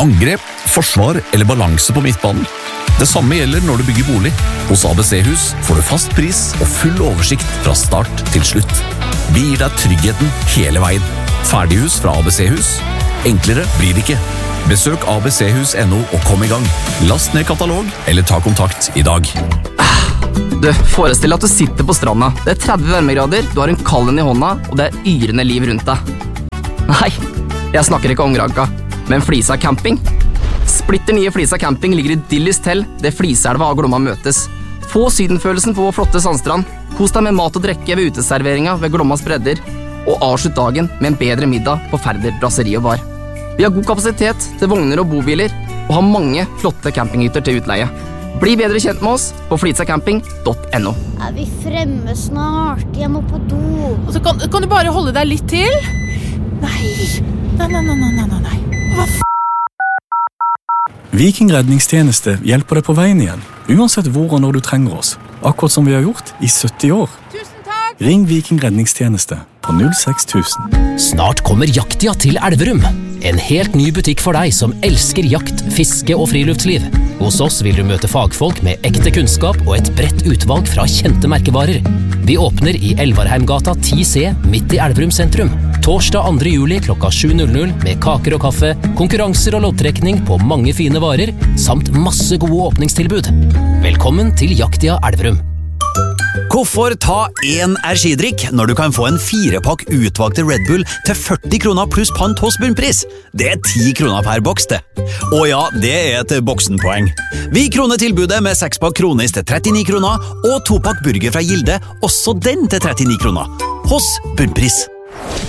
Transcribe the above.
angrep, forsvar eller balanse på midtbanen. Det samme gjelder når du bygger bolig. Hos ABC-hus får du fast pris og full oversikt fra start til slutt. Vi gir deg tryggheten hele veien. Ferdighus fra ABC-hus. Enklere blir det ikke. Besøk abchus.no og kom i gang. Last ned katalog eller ta kontakt i dag. Du, forestill at du sitter på stranda. Det 30 varmegrader, du har en kallen i hånda, og det yrende liv rundt deg. Nei, jeg snakker ikke om Granka, men Flisa camping. Splitter nye Flisa camping ligger idyllisk til det Fliselva og Glomma møtes. Få sydenfølelsen på flotte sandstrand. Kos deg med mat og drekke ved uteserveringa ved Glommas bredder, og avslutt dagen med en bedre middag på Færder brasseri og bar. Vi har god kapasitet til vogner og bobiler, og har mange flotte campinghytter til utleie. Bli bedre kjent med oss på flitsacamping.no. Vi fremme snart? Jeg må på do. Altså, kan du bare holde deg litt til? Nei. Hva f***? Viking redningstjeneste hjelper deg på veien igjen, uansett hvor og når du trenger oss. Akkurat som vi har gjort i 70 år. Tusen takk! Ring Viking redningstjeneste på 06000. Snart kommer Jaktia til Elverum. En helt ny butikk for deg som elsker jakt, fiske og friluftsliv. Hos oss vil du møte fagfolk med ekte kunnskap og et bredt utvalg fra kjente merkevarer. Vi åpner i Elvarheimgata 10C midt i Elverum sentrum. Torsdag 2. juli klokka 7:00 med kaker og kaffe, konkurranser og loddtrekning på mange fine varer, samt masse gode åpningstilbud. Velkommen til Jaktia Elverum. Hvorfor ta en energidrikk når du kan få en 4-pakk utvalgte Red Bull til 40 kroner pluss pant hos bunnpris? Det 10 kroner per boks, det. Og ja, det et boksenpoeng. Vi kroner tilbudet med 6-pakk Kronis til 39 kroner, og 2-pakk burger fra Gilde, også den til 39 kroner. Hos bunnpris.